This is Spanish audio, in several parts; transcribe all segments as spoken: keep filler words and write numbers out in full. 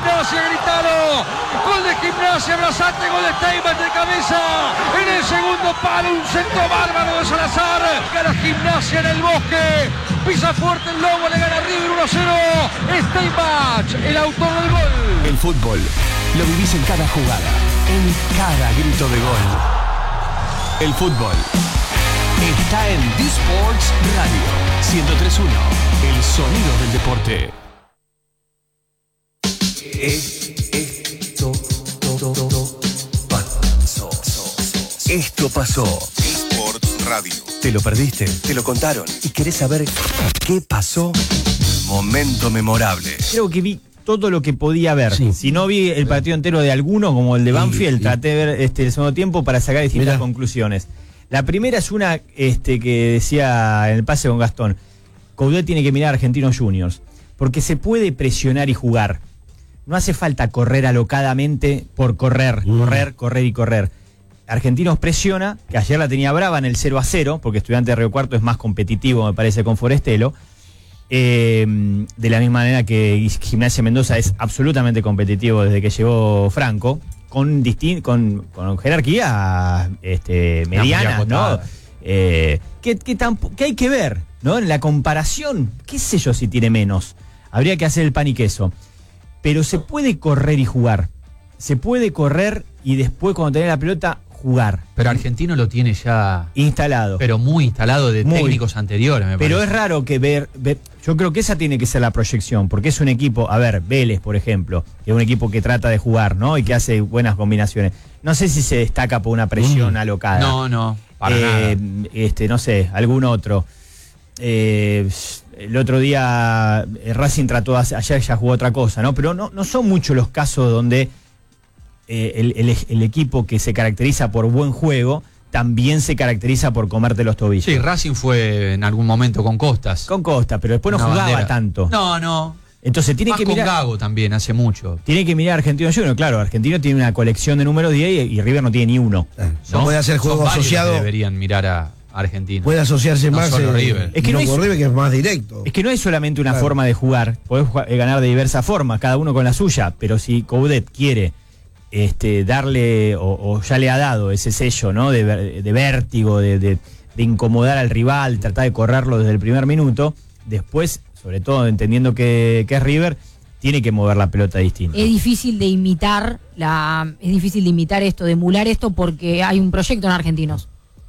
Gimnasia, gritaron. Gol de Gimnasia, abrazate, gol de Steinman de cabeza. En el segundo palo, un centro bárbaro de Salazar. Gana Gimnasia en el Bosque. Pisa fuerte el Lobo, le gana River uno a cero. Steinman, el autor del gol. El fútbol lo vivís en cada jugada, en cada grito de gol. El fútbol está en D-Sports Radio ciento tres punto uno, el sonido del deporte. Esto, pasó. Esto pasó. D-Sports Radio. ¿Te lo perdiste? ¿Te lo contaron? ¿Y querés saber qué pasó? Momento memorable. Creo que vi todo lo que podía ver. Sí. Si no vi el partido entero de alguno, como el de Banfield, sí, sí. traté de ver este, el segundo tiempo para sacar distintas Mirá. conclusiones. La primera es una este, que decía en el pase con Gastón. Coudet tiene que mirar a Argentinos Juniors, porque se puede presionar y jugar. No hace falta correr alocadamente por correr, mm. correr, correr y correr. Argentinos presiona, que ayer la tenía brava en el cero a cero, porque Estudiantes de Río Cuarto es más competitivo, me parece, con Forestelo. Eh, de la misma manera que Gimnasia Mendoza es absolutamente competitivo desde que llegó Franco, con, distin- con, con jerarquía este, mediana, ¿no? Eh, que, que, tamp- que hay que ver, ¿no? En la comparación, qué sé yo si tiene menos. Habría que hacer el pan y queso. Pero se puede correr y jugar. Se puede correr y después, cuando tenés la pelota, jugar. Pero Argentino lo tiene ya instalado. Pero muy instalado de muy. técnicos anteriores, me Pero parece. es raro que ver, ver. Yo creo que esa tiene que ser la proyección, porque es un equipo. A ver, Vélez, por ejemplo, que es un equipo que trata de jugar, ¿no? Y que hace buenas combinaciones. No sé si se destaca por una presión mm. alocada. No, no, para eh, nada. Este, no sé, algún otro. Eh, el otro día eh, Racing trató, ayer ya jugó otra cosa, ¿no? Pero no, no son muchos los casos donde eh, el, el, el equipo que se caracteriza por buen juego también se caracteriza por comerte los tobillos. Sí, Racing fue en algún momento con Costas. Con Costa, pero después no Una jugaba bandera. tanto. No, no. Entonces tiene Más que con mirar. Gago también, hace mucho. Tiene que mirar a Argentino Juniors. Claro, Argentino tiene una colección de números diez y, y River no tiene ni uno. No puede hacer juego Son varios asociado. que deberían mirar a Argentina. Puede asociarse No más solo eh, River. Es que no no es- con River, que es más directo. Es que no es solamente una Claro. forma de jugar, podés jugar- eh, ganar de diversas formas, cada uno con la suya, pero si Coudet quiere este, darle, o, o ya le ha dado ese sello, ¿no? de, ver- de vértigo, de, de- de incomodar al rival, tratar de correrlo desde el primer minuto, después, sobre todo entendiendo que, que es River, tiene que mover la pelota distinto. Es difícil de imitar la, es difícil de imitar esto, de emular esto, porque hay un proyecto en Argentinos.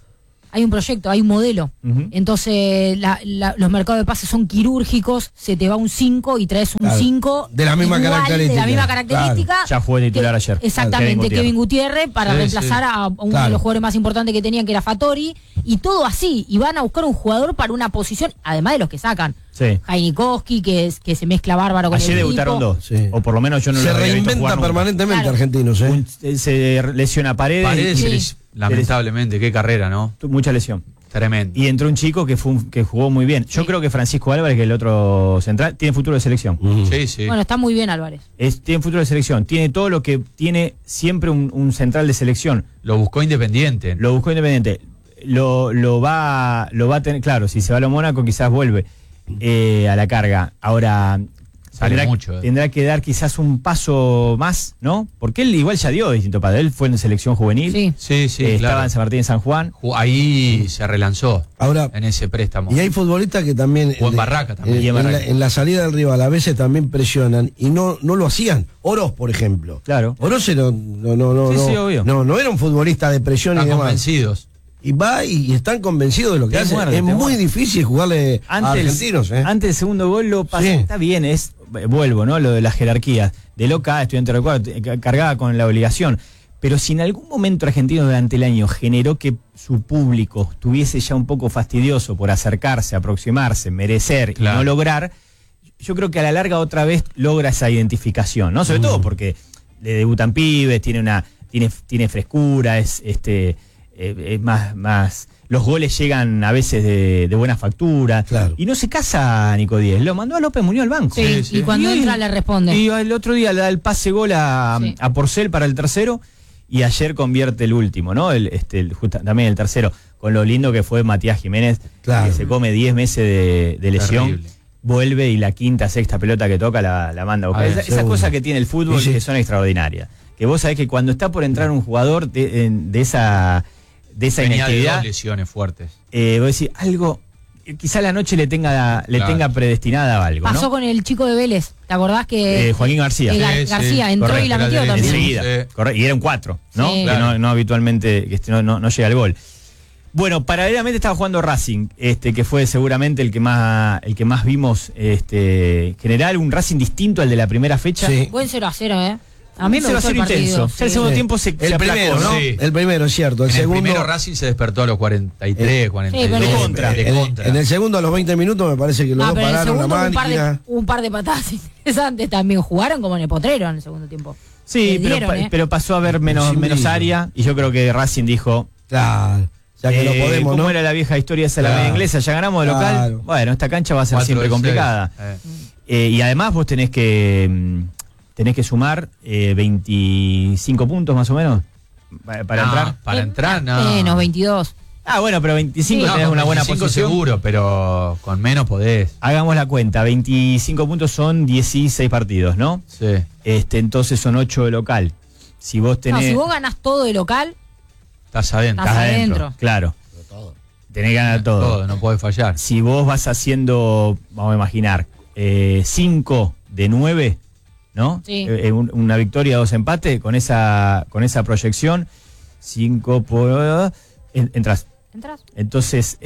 Hay un proyecto, hay un modelo. Uh-huh. Entonces la, la, los mercados de pases son quirúrgicos, se te va un cinco y traes un cinco de la misma igual, característica. de la misma característica. Claro. Ya fue titular que, ayer. Exactamente, Kevin Kevin Gutiérrez, para Sí, reemplazar sí. a uno Claro. de los jugadores más importantes que tenían, que era Fattori, y todo así, y van a buscar un jugador para una posición, además de los que sacan. Sí. Jainikowski, que, es, que se mezcla bárbaro con Ayer el debutaron equipo. dos, Sí. o por lo menos yo no Se lo había visto reinventa jugar nunca. permanentemente Claro. Argentinos, ¿eh? Un- se lesiona Paredes, Paredes, y- Sí. les- lamentablemente, qué carrera, ¿no? mucha lesión. Tremendo. Y entró un chico que fue un- que jugó muy bien. Yo Sí. creo que Francisco Álvarez, que es el otro central, tiene futuro de selección. Mm. Sí, sí. Bueno, está muy bien Álvarez. Es, tiene futuro de selección. Tiene todo lo que tiene siempre un, un central de selección. Lo buscó Independiente. Lo buscó Independiente. Lo, lo va lo va a tener. Claro, si se va a lo Mónaco, quizás vuelve eh, a la carga. Ahora. Sale Tendrá, mucho, eh. tendrá que dar quizás un paso más, ¿no? Porque él igual ya dio distinto padre. Él fue en selección juvenil. Sí. Sí, sí, eh, claro. Estaba en San Martín, en San Juan. Ju- Ahí se relanzó Ahora, en ese préstamo. y hay futbolistas que también, O en eh, Barraca también. eh, Y en en, la, Barraca. en la salida del rival a veces también presionan y no no lo hacían. Oroz, por ejemplo. Claro. Oroz era- no no no Sí, no, sí, obvio. no no era un futbolista de presión Están y demás. convencidos. Y va y, y están convencidos de lo que Te hace. muerde, es te muy muerde. difícil jugarle a Antes, argentinos, ¿eh? antes del segundo gol lo pasa, Sí. está bien, es vuelvo, ¿no? Lo de las jerarquías. De Loca, Estudiante de Recuerdo, cargaba con la obligación. Pero si en algún momento Argentino durante el año generó que su público estuviese ya un poco fastidioso por acercarse, aproximarse, merecer Claro. y no lograr, yo creo que a la larga otra vez logra esa identificación, ¿no? Sobre Mm. todo porque le debutan pibes, tiene una, tiene, tiene frescura, es este, eh, es más, más. Los goles llegan a veces de, de buena factura. Claro. Y no se casa Nico Díez, lo mandó a López Muñoz al banco. Sí, Sí, sí. y cuando Y hoy- entra le responde. Y el otro día le da el pase gol a, Sí. a Porcel para el tercero y ayer convierte el último, ¿no? El, este, el, justa- también el tercero, con lo lindo que fue Matías Jiménez, Claro. que se come diez meses de, de lesión. Terrible. vuelve y la quinta, sexta pelota que toca la, la manda a buscar. A ver, Esa- esas cosas que tiene el fútbol Sí, sí. que son extraordinarias. Que vos sabés que cuando está por entrar un jugador de, en- de esa, de esa Venía de inactividad, dos lesiones fuertes. eh, vos decís, algo, eh, quizá la noche le tenga, le Claro. tenga predestinada algo, Pasó ¿no? con el chico de Vélez. ¿Te acordás que Eh, Joaquín García. que Gar- Sí, sí, García entró correcto, y la era metió derecho. también? Enseguida. Sí. Corre- y eran cuatro, ¿no? Sí. Que Claro. no, no habitualmente que este, no, no, no llega al gol. Bueno, paralelamente estaba jugando Racing, este, que fue seguramente el que más, el que más vimos, este, general, un Racing distinto al de la primera fecha. Sí. Buen cero a cero, ¿eh? A mí me Se va a gustó ser el partido. intenso. Ya el sí. segundo Sí. tiempo se, El se aplacó, primero, ¿no? sí. El primero, es cierto. El En el segundo. primero Racing se despertó a los cuarenta y tres, cuarenta y dos. Sí, pero- De contra. De en, contra. en el segundo, a los veinte minutos, me parece que los Ah, dos pero en el pararon la segundo un par, de, máquina. un par de patadas interesantes también. Jugaron como en el potrero en el segundo tiempo. Sí, Le pero, dieron, pa- ¿eh? pero pasó a haber menos, Sin menos brillo. área y yo creo que Racing dijo, Claro. Ya que eh, no podemos, ¿cómo ¿no? era la vieja historia esa de la Claro. media inglesa? Ya ganamos de local. Claro. Bueno, esta cancha va a ser Cuatro siempre de complicada. seis. Eh. Eh, y además vos tenés que mm, tenés que sumar eh, veinticinco puntos más o menos pa- para No, entrar. Para Eh, entrar, no. Menos, veintidós. Ah, bueno, pero veinticinco Sí. tenés No, con una buena veinticinco posición. seguro, pero con menos podés. Hagamos la cuenta, veinticinco puntos son dieciséis partidos, ¿no? Sí. Este, entonces son ocho de local. Si vos No, tenés si vos ganás todo de local, Estás adentro. Estás estás adentro, adentro. claro. Tenés que ganar todo. Todo, no podés fallar. Si vos vas haciendo, vamos a imaginar, cinco de nueve, ¿no? Sí. Eh, un- una victoria, dos empates, con esa, con esa proyección, cinco por... en- entras. entras. Entonces,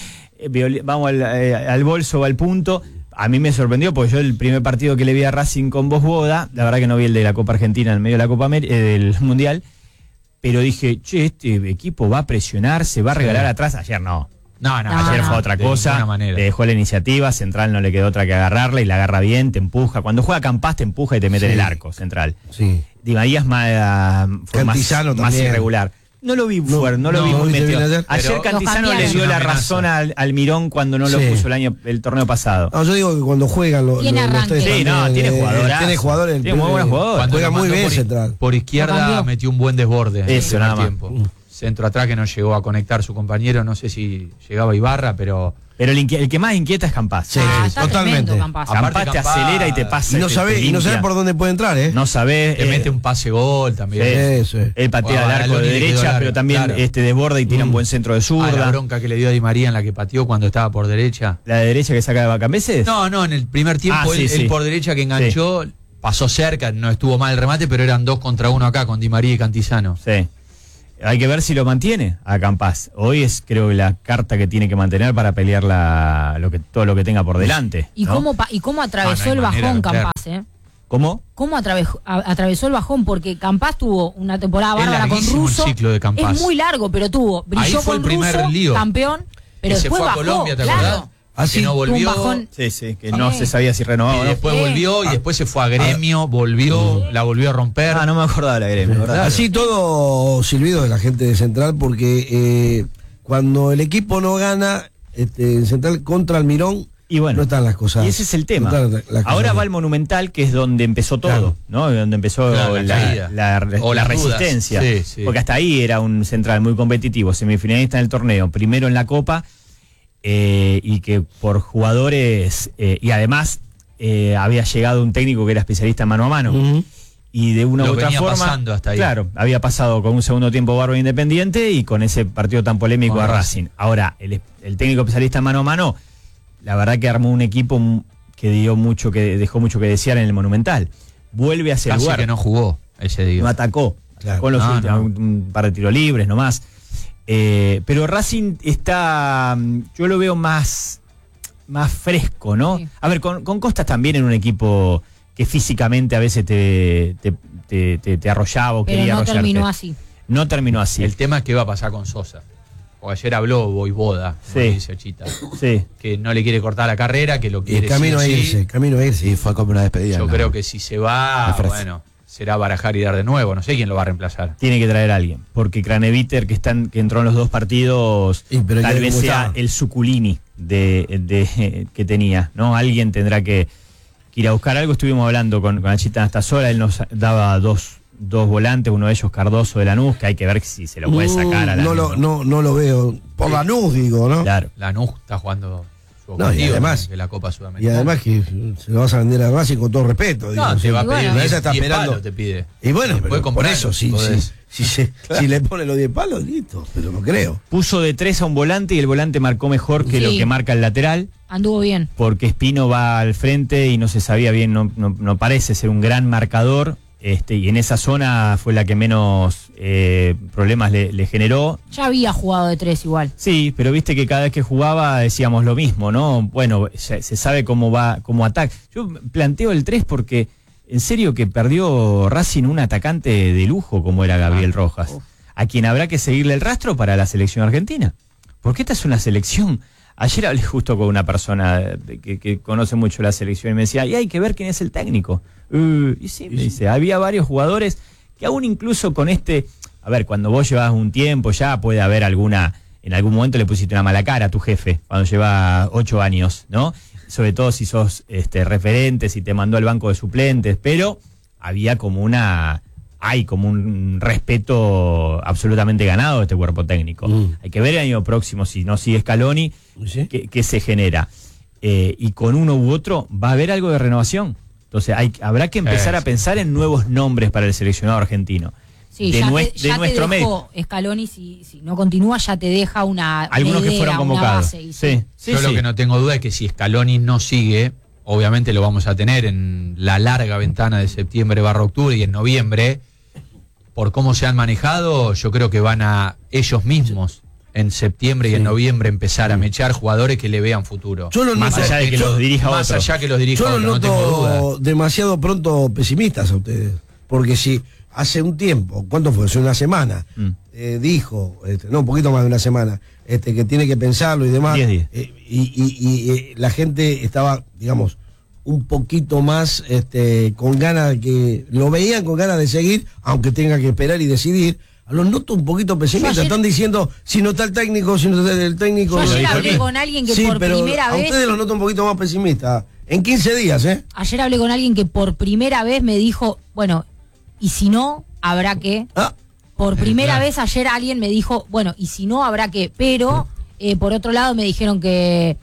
viol- vamos al, eh, al bolso o al punto. A mí me sorprendió, porque yo el primer partido que le vi a Racing con vos, Boda, la verdad que no vi el de la Copa Argentina en medio de la Copa Amer- eh, del Mundial, pero dije, che, este equipo va a presionar, se va a regalar atrás. Ayer no. No, no, No, Ayer no. fue otra de cosa, ninguna manera. le dejó la iniciativa, Central no le quedó otra que agarrarla y la agarra bien, te empuja. Cuando juega Campás te empuja y te mete en Sí. el arco, Central. Sí. Di María es más, fue más, Cantizano más también. irregular. No lo vi No, fuerte, no, lo no, vi muy ¿viste metido. bien ayer? Ayer Pero- Cantizano Lo le dio cambiaron. la Es una razón amenaza. al, al Mirón cuando no lo Sí. puso el año el torneo pasado. No, yo digo que cuando juegan los, Tiene los- los arranque. tres Sí, también, no, tiene eh, jugadorazo. Tiene jugadores. el Tiene muy pibe buenos jugadores. Cuando Juega lo muy mandó bien por, Central. por Lo izquierda cambió. metió un buen desborde. en el Eso, primer nada más. tiempo. Centro atrás que no llegó a conectar su compañero, no sé si llegaba Ibarra, pero Pero el, inqui- el que más inquieta es Campás. Sí, Ah, sí, está totalmente. tremendo, Campás. Aparte, Campás te Campás- acelera y te pasa. Y no te- sabe, te y no sabe limpia. por dónde puede entrar, ¿eh? No sabés. te eh, mete un pase gol también. Sí. Eso es. Él patea Bueno, al arco Baloni de le quedó derecha, largo, pero también claro. este desborda y tira un buen centro de Ah, zurda. la bronca que le dio a Di María en la que pateó cuando estaba por derecha. La de derecha que saca de Bacambeses. No, no, en el primer tiempo Ah, él, sí, él sí. por derecha que enganchó, pasó cerca, no estuvo mal el remate, pero eran dos contra uno acá con Di María y Cantizano. Sí. Hay que ver si lo mantiene a Campás. Hoy es, creo que la carta que tiene que mantener para pelear la, lo que, todo lo que tenga por delante. ¿Y, ¿no? cómo, pa- ¿Y cómo atravesó Ah, no hay el manera bajón de meter. Campás, eh? ¿Cómo? ¿Cómo atraves- a- atravesó el bajón? Porque Campás tuvo una temporada Es bárbara con larguísimo el Russo. ciclo de Campás. Es muy largo, pero tuvo. Brilló Ahí fue con el primer Russo, lío. campeón, pero Y se después fue a bajó, Colombia, ¿te claro. acordás? Así, que no tuvo un volvió. bajón. Sí, sí, que Sí. no se sabía si renovaba Y o no. después Sí. volvió y después se fue a Gremio, volvió, la volvió a romper. Ah, no me acordaba de la gremio, ¿verdad? Así todo silbido de la gente de Central, porque eh, cuando el equipo no gana este, en Central contra el Mirón, Y bueno, no están las cosas. y ese es el tema. no están las cosas Ahora bien. va el Monumental, que es donde empezó todo, Claro. ¿no? Donde empezó Claro, la la, caída. la- O la las dudas. resistencia. Sí, sí. Porque hasta ahí era un Central muy competitivo, semifinalista en el torneo, primero en la Copa, eh, y que por jugadores, eh, y además eh, había llegado un técnico que era especialista en mano a mano. Ujú. Y de una Lo u otra venía forma, pasando hasta ahí. claro, había pasado con un segundo tiempo bárbaro Independiente y con ese partido tan polémico Con a Racing. Racing. Ahora, el, el técnico especialista en mano a mano, la verdad que armó un equipo m- que dio mucho que dejó mucho que desear en el Monumental. Vuelve a ese Casi lugar, que no jugó ese día. no atacó, Claro. atacó en los No, últimos, no. Un, un par de tiros libres nomás. Eh, pero Racing está, mm, yo lo veo más, más fresco, ¿no? Sí. A ver, con, con Costas también en un equipo que físicamente a veces te, te, te, te- te arrollaba o Pero quería no arrollarte. terminó así. No terminó así. El tema es qué va a pasar con Sosa. Porque ayer habló Voivoda, como Sí. dice Chita, Sí. que no le quiere cortar la carrera, que lo Y quiere el camino sí a o sí. irse, camino a irse. Sí, fue como una despedida. Yo ¿no? creo que si se va, Me parece. bueno, será barajar y dar de nuevo. No sé quién lo va a reemplazar. Tiene que traer a alguien. Porque Craneviter, que, están, que entró en los dos partidos, Y, pero tal ya vez cómo sea está. el Suculini de, de, que tenía, ¿no? Alguien tendrá que, que ir a buscar algo. Estuvimos hablando con, con Achita Anastasola, él nos daba dos, dos volantes, uno de ellos Cardoso de Lanús, que hay que ver si se lo puede sacar a Mm, Lanús. no, lo, no, no lo veo. Por la Lanús, digo, ¿no? Claro. Lanús está jugando su tu No, y objetivo además- de la Copa Y Sudamericana. además que se lo vas a vender a Racing con todo respeto. digo, No, sí. te va a Y pedir bueno. diez, Esa está diez esperando. palos, te pide. Y bueno, Después pero por comprarlo, eso, si, si, podés. si, se- si le pone los diez palos, listo, pero no creo. Puso de tres a un volante y el volante marcó mejor que Sí. lo que marca el lateral, Anduvo bien. porque Espino va al frente y no se sabía bien, no, no, no parece ser un gran marcador, este, y en esa zona fue la que menos eh, problemas le, le generó. Ya había jugado de tres igual. Sí, pero viste que cada vez que jugaba decíamos lo mismo, ¿no? Bueno, se, se sabe cómo va, cómo ataca. Yo planteo el tres porque en serio que perdió Racing un atacante de lujo como era Gabriel Rojas, a quien habrá que seguirle el rastro para la selección argentina. Porque esta es una selección. Ayer hablé justo con una persona de- que, que conoce mucho la selección y me decía, y hay que ver quién es el técnico. Uh, y sí, me dice, había varios jugadores que aún incluso con este, a ver, cuando vos llevas un tiempo ya puede haber alguna, en algún momento le pusiste una mala cara a tu jefe, cuando lleva ocho años, ¿no? Sobre todo si sos este, referente, si te mandó al banco de suplentes, pero había como una, hay como un respeto absolutamente ganado de este cuerpo técnico. Mm. Hay que ver el año próximo, si no sigue Scaloni, ¿Sí? qué, qué se genera. Eh, y con uno u otro va a haber algo de renovación. Entonces hay, habrá que empezar Eh, a pensar en nuevos nombres para el seleccionado argentino. Sí, de ya, nues- te, de ya nuestro te medio. dejó Scaloni, si, si no continúa, ya te deja una, una Algunos que idea, fueron una convocados. base, y Sí, sí, Yo sí. lo que no tengo duda es que si Scaloni no sigue, obviamente lo vamos a tener en la larga ventana de septiembre barra octubre y en noviembre. Por cómo se han manejado, yo creo que van a ellos mismos en septiembre y en noviembre empezar a mechar jugadores que le vean futuro. Yo lo Más noto- allá de que yo- los dirija Más otro. allá que los dirija Yo los otro, no tengo duda. noto demasiado pronto pesimistas a ustedes. Porque si hace un tiempo, ¿cuánto fue? Hace una semana, Mm. eh, dijo, este, no, un poquito más de una semana, este, que tiene que pensarlo y demás. Diez días. eh, y y- y, eh, la gente estaba, digamos, un poquito más este, con ganas, que lo veían con ganas de seguir, aunque tenga que esperar y decidir. Los noto un poquito pesimistas. Yo ayer- Están diciendo, si no está el técnico, si no está el técnico. Yo lo ayer dijo hablé aquí. con alguien que Sí, por pero primera a vez- ustedes los noto un poquito más pesimistas. En quince días, ¿eh? Ayer hablé con alguien que por primera vez me dijo, bueno, y si no, habrá que. Ah, Por Eh, primera claro. vez ayer alguien me dijo, bueno, y si no, habrá que. Pero, eh, por otro lado, me dijeron que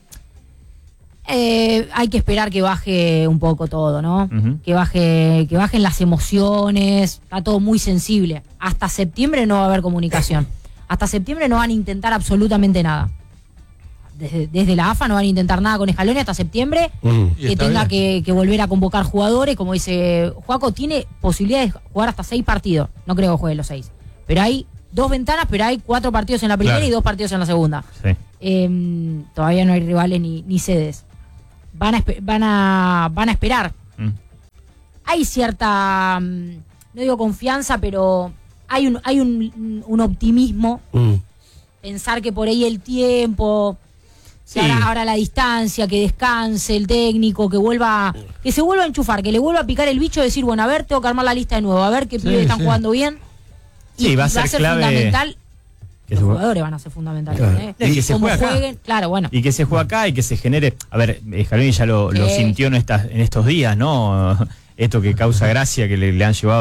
eh, hay que esperar que baje un poco todo, ¿no? Ujú. Que baje, que bajen las emociones, está todo muy sensible. Hasta septiembre no va a haber comunicación. Hasta septiembre no van a intentar absolutamente nada. Desde, desde la A F A no van a intentar nada con Scaloni hasta septiembre. mm. Y Que está tenga bien. que, que volver a convocar jugadores, como dice Juaco, tiene posibilidades de jugar hasta seis partidos. No creo que juegue los seis. Pero hay dos ventanas, pero hay cuatro partidos en la primera Claro. y dos partidos en la segunda. Sí. Eh, todavía no hay rivales ni, ni sedes. Van a, espe- van a, van a esperar. Mm. Hay cierta, mm, no digo confianza, pero hay un, hay un, un optimismo. Mm. Pensar que por ahí el tiempo, Sí. que ahora, ahora la distancia, que descanse el técnico, que vuelva, que se vuelva a enchufar, que le vuelva a picar el bicho, decir, bueno, a ver, tengo que armar la lista de nuevo, a ver qué Sí, pibes están sí. jugando bien. Sí, va a ser clave fundamental. que Los se- jugadores van a ser fundamentales. Claro. ¿eh? Y que se Como juegue acá. jueguen, claro, bueno. Y que se juegue acá y que se genere. A ver, Scaloni ya lo, lo Sí. sintió en, estas, en estos días, ¿no? Esto que causa gracia que le, le han llevado